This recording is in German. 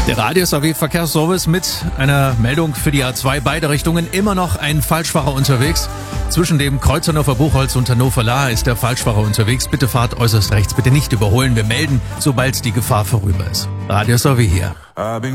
Der Radio-SAW-Verkehrsservice mit einer Meldung für die A2. Beide Richtungen immer noch ein Falschfahrer unterwegs. Zwischen dem Kreuz Hannover Buchholz und Hannover Lahr ist der Falschfahrer unterwegs. Bitte fahrt äußerst rechts, bitte nicht überholen. Wir melden, sobald die Gefahr vorüber ist. Radio-SAW hier.